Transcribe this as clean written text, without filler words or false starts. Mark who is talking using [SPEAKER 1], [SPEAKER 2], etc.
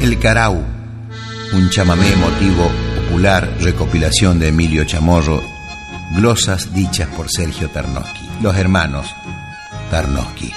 [SPEAKER 1] El Carau, un chamamé emotivo popular, recopilación de Emilio Chamorro, glosas dichas por Sergio Tarnowski, los hermanos Tarnowski.